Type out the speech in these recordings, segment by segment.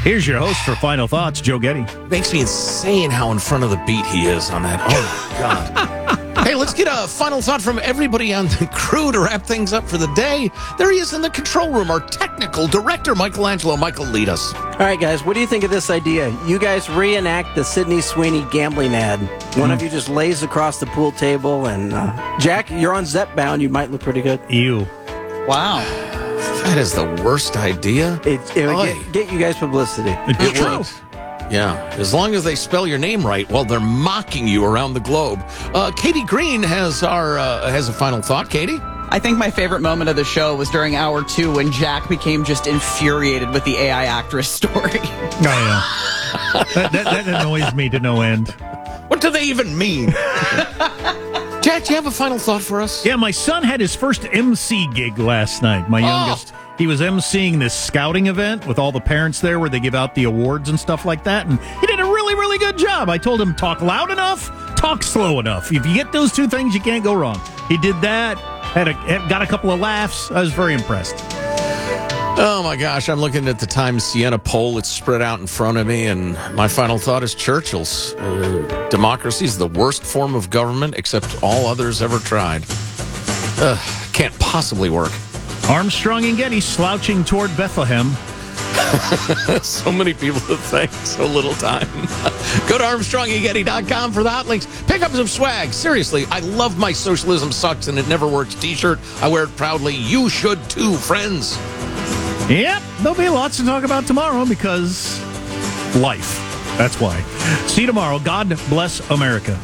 Here's your host for Final Thoughts, Joe Getty. Makes me insane how in front of the beat he is on that. Oh, my God. Hey, let's get a final thought from everybody on the crew to wrap things up for the day. There he is in the control room, our technical director, Michelangelo. Michael, lead us. All right, guys, what do you think of this idea? You guys reenact the Sydney Sweeney gambling ad. One of you just lays across the pool table, and Jack, you're on Zep bound. You might look pretty good. Ew. Wow. That is the worst idea. It would get you guys publicity. It will. Yeah, as long as they spell your name right while they're mocking you around the globe. Katie Green has a final thought. Katie? I think my favorite moment of the show was during hour 2 when Jack became just infuriated with the AI actress story. Oh, yeah. that annoys me to no end. What do they even mean? Jack, do you have a final thought for us? Yeah, my son had his first MC gig last night, my youngest. He was emceeing this scouting event with all the parents there where they give out the awards and stuff like that, and he did a really, really good job. I told him, talk loud enough, talk slow enough. If you get those two things, you can't go wrong. He did that, got a couple of laughs. I was very impressed. Oh, my gosh, I'm looking at the Times Siena poll. It's spread out in front of me, and my final thought is Churchill's. Democracy is the worst form of government except all others ever tried. Can't possibly work. Armstrong and Getty slouching toward Bethlehem. So many people to thank, so little time. Go to ArmstrongandGetty.com for the hot links. Pick up some swag. Seriously, I love my Socialism Sucks and It Never Works t-shirt. I wear it proudly. You should too, friends. Yep, there'll be lots to talk about tomorrow because life. That's why. See you tomorrow. God bless America.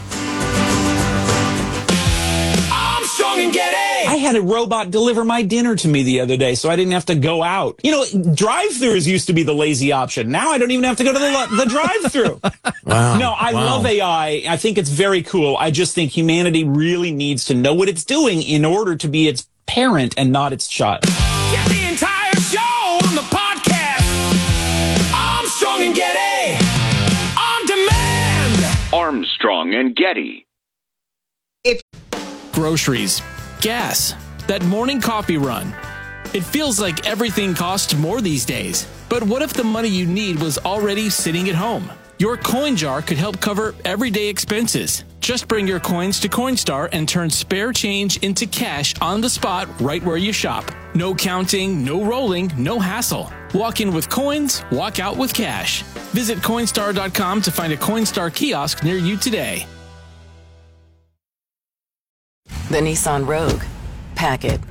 Armstrong and Getty! I had a robot deliver my dinner to me the other day, so I didn't have to go out. You know, drive-thrus used to be the lazy option. Now I don't even have to go to the drive-thru. Wow. No, I love AI. I think it's very cool. I just think humanity really needs to know what it's doing in order to be its parent and not its child. Get the entire show on the podcast. Armstrong and Getty. On demand. Armstrong and Getty. Groceries, gas, that morning coffee run. It feels like everything costs more these days. But what if the money you need was already sitting at home? Your coin jar could help cover everyday expenses. Just bring your coins to Coinstar and turn spare change into cash on the spot right where you shop. No counting, no rolling, no hassle. Walk in with coins, walk out with cash. Visit Coinstar.com to find a Coinstar kiosk near you today. The Nissan Rogue. Pack it.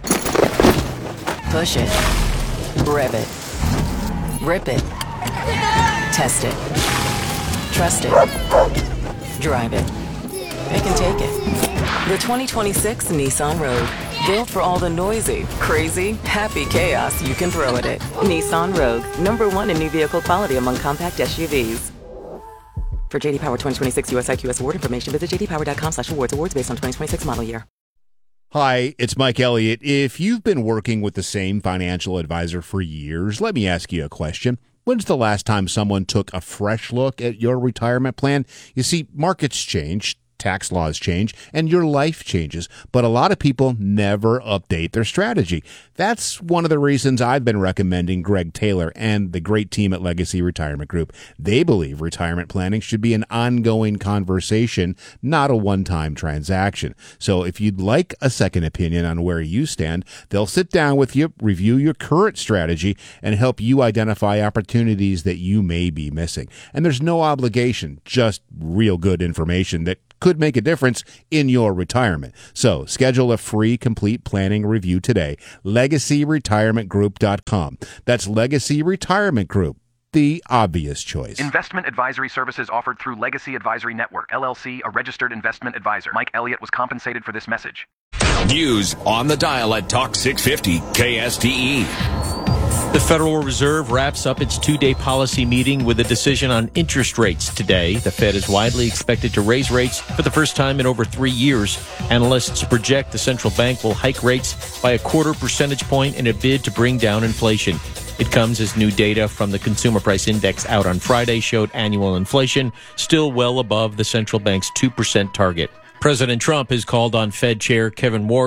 Push it. Rev it. Rip it. Test it. Trust it. Drive it. It can take it. The 2026 Nissan Rogue. Built for all the noisy, crazy, happy chaos you can throw at it. Nissan Rogue. #1 in new vehicle quality among compact SUVs. For JD Power 2026 US IQS award information, visit jdpower.com/awards. Awards based on 2026 model year. Hi, it's Mike Elliott. If you've been working with the same financial advisor for years, let me ask you a question. When's the last time someone took a fresh look at your retirement plan? You see, markets change, tax laws change, and your life changes, but a lot of people never update their strategy. That's one of the reasons I've been recommending Greg Taylor and the great team at Legacy Retirement Group. They believe retirement planning should be an ongoing conversation, not a one-time transaction. So if you'd like a second opinion on where you stand, they'll sit down with you, review your current strategy, and help you identify opportunities that you may be missing. And there's no obligation, just real good information that could make a difference in your retirement. So schedule a free complete planning review today. LegacyRetirementGroup.com. That's Legacy Retirement Group, the obvious choice. Investment advisory services offered through Legacy Advisory Network, LLC, a registered investment advisor. Mike Elliott was compensated for this message. News on the dial at Talk 650 KSTE. The Federal Reserve wraps up its two-day policy meeting with a decision on interest rates today. The Fed is widely expected to raise rates for the first time in over 3 years. Analysts project the central bank will hike rates by a 0.25 percentage point in a bid to bring down inflation. It comes as new data from the Consumer Price Index out on Friday showed annual inflation still well above the central bank's 2% target. President Trump has called on Fed Chair Kevin Warsh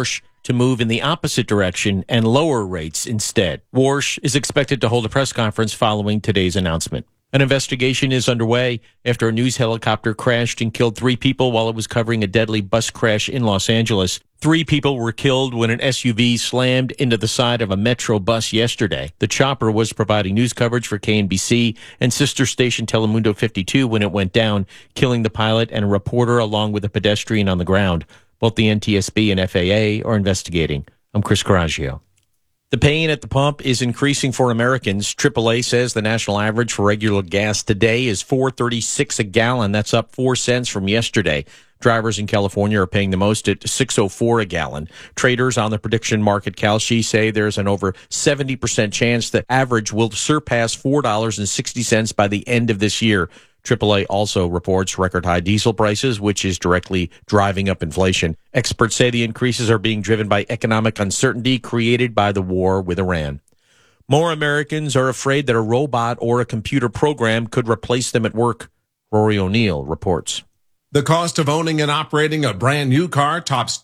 to move in the opposite direction and lower rates instead. Warsh is expected to hold a press conference following today's announcement. An investigation is underway after a news helicopter crashed and killed 3 people while it was covering a deadly bus crash in Los Angeles. 3 people were killed when an SUV slammed into the side of a Metro bus yesterday. The chopper was providing news coverage for KNBC and sister station Telemundo 52 when it went down, killing the pilot and a reporter along with a pedestrian on the ground. Both the NTSB and FAA are investigating. I'm Chris Coraggio. The pain at the pump is increasing for Americans. AAA says the national average for regular gas today is $4.36 a gallon. That's up 4 cents from yesterday. Drivers in California are paying the most at $6.04 a gallon. Traders on the prediction market Kalshi say there's an over 70% chance that average will surpass $4.60 by the end of this year. AAA also reports record high diesel prices, which is directly driving up inflation. Experts say the increases are being driven by economic uncertainty created by the war with Iran. More Americans are afraid that a robot or a computer program could replace them at work. Rory O'Neill reports. The cost of owning and operating a brand new car tops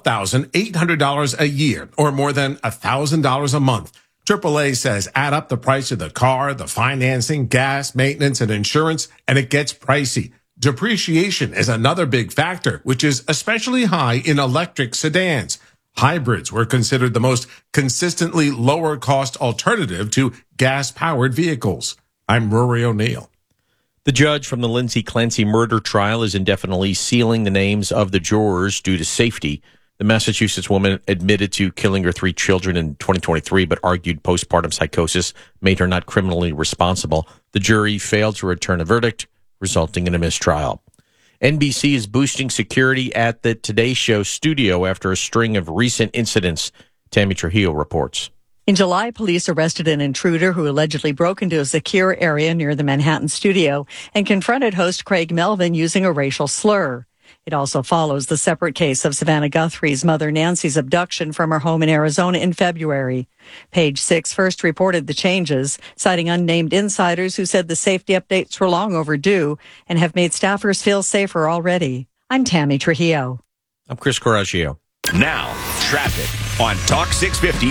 $12,800 a year, or more than $1,000 a month. AAA says add up the price of the car, the financing, gas, maintenance, and insurance, and it gets pricey. Depreciation is another big factor, which is especially high in electric sedans. Hybrids were considered the most consistently lower cost alternative to gas-powered vehicles. I'm Rory O'Neill. The judge from the Lindsay Clancy murder trial is indefinitely sealing the names of the jurors due to safety. The Massachusetts woman admitted to killing her 3 children in 2023, but argued postpartum psychosis made her not criminally responsible. The jury failed to return a verdict, resulting in a mistrial. NBC is boosting security at the Today Show studio after a string of recent incidents. Tammy Trujillo reports. In July, police arrested an intruder who allegedly broke into a secure area near the Manhattan studio and confronted host Craig Melvin using a racial slur. It also follows the separate case of Savannah Guthrie's mother Nancy's abduction from her home in Arizona in February. Page 6 first reported the changes, citing unnamed insiders who said the safety updates were long overdue and have made staffers feel safer already. I'm Tammy Trujillo. I'm Chris Coraggio. Now, traffic on Talk 650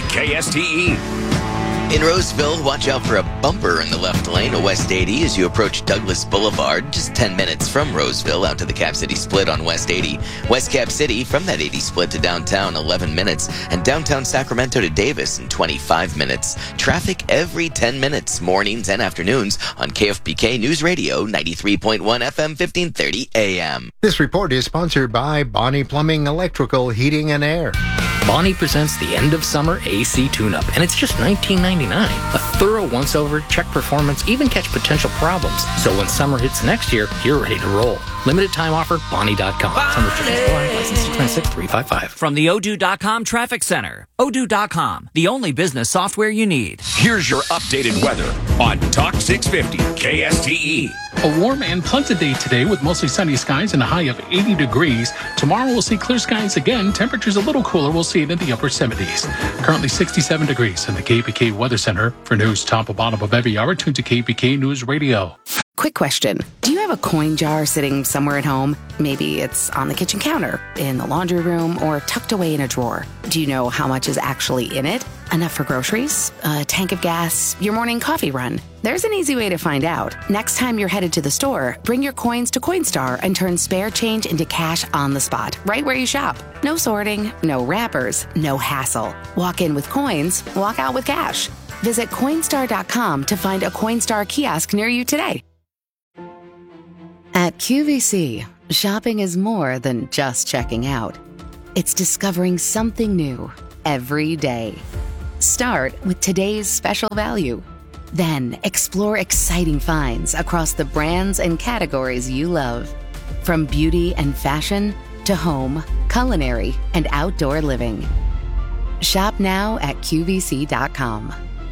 KSTE. In Roseville, watch out for a bumper in the left lane of West 80 as you approach Douglas Boulevard, just 10 minutes from Roseville out to the Cap City split on West 80. West Cap City from that 80 split to downtown, 11 minutes, and downtown Sacramento to Davis in 25 minutes. Traffic every 10 minutes, mornings and afternoons on KFPK News Radio, 93.1 FM, 1530 AM. This report is sponsored by Bonnie Plumbing, Electrical, Heating, and Air. Bonnie presents the end of summer AC tune-up, and it's just $19.99. A thorough once-over, check performance, even catch potential problems. So when summer hits next year, you're ready to roll. Limited time offer, Bonnie.com. Summer restrictions apply. License 696-355. From the Odoo.com Traffic Center. Odoo.com, the only business software you need. Here's your updated weather on Talk 650 KSTE. A warm and pleasant day today with mostly sunny skies and a high of 80 degrees. Tomorrow we'll see clear skies again. Temperatures a little cooler. We'll see it in the upper 70s. Currently 67 degrees in the KPK Weather Center. For news top and bottom of every hour, tune to KPK News Radio. Quick question. Do you have a coin jar sitting somewhere at home? Maybe it's on the kitchen counter, in the laundry room, or tucked away in a drawer. Do you know how much is actually in it? Enough for groceries? A tank of gas? Your morning coffee run? There's an easy way to find out. Next time you're headed to the store, bring your coins to Coinstar and turn spare change into cash on the spot, right where you shop. No sorting, no wrappers, no hassle. Walk in with coins, walk out with cash. Visit Coinstar.com to find a Coinstar kiosk near you today. At QVC, shopping is more than just checking out. It's discovering something new every day. Start with today's special value. Then explore exciting finds across the brands and categories you love. From beauty and fashion to home, culinary, and outdoor living. Shop now at QVC.com.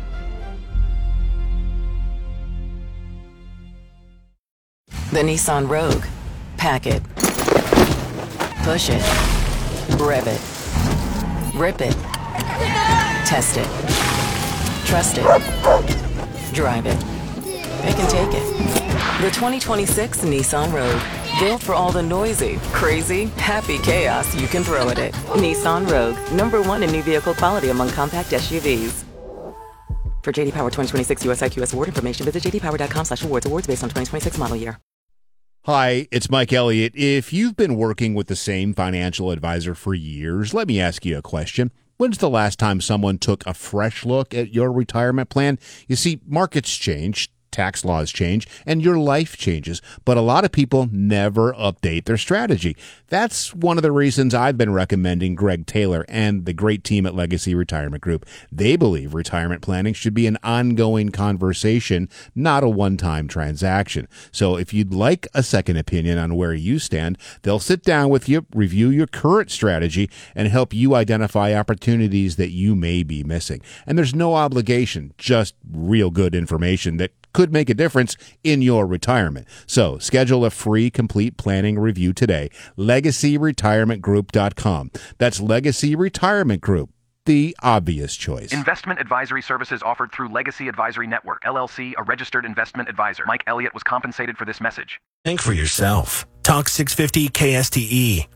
The Nissan Rogue. Pack it. Push it. Rev it. Rip it. Test it. Trust it. Drive it. It can take it. The 2026 Nissan Rogue. Built for all the noisy, crazy, happy chaos you can throw at it. Nissan Rogue, #1 in new vehicle quality among compact SUVs. For JD Power 2026 US IQS award information, visit jdpower.com/awards. Awards based on 2026 model year. Hi, it's Mike Elliott. If you've been working with the same financial advisor for years, let me ask you a question. When's the last time someone took a fresh look at your retirement plan? You see, markets change, tax laws change, and your life changes, but a lot of people never update their strategy. That's one of the reasons I've been recommending Greg Taylor and the great team at Legacy Retirement Group. They believe retirement planning should be an ongoing conversation, not a one-time transaction. So if you'd like a second opinion on where you stand, they'll sit down with you, review your current strategy, and help you identify opportunities that you may be missing. And there's no obligation, just real good information that could make a difference in your retirement. So schedule a free complete planning review today. LegacyRetirementGroup.com. That's Legacy Retirement Group, the obvious choice. Investment advisory services offered through Legacy Advisory Network, LLC, a registered investment advisor. Mike Elliott was compensated for this message. Think for yourself. Talk 650 KSTE.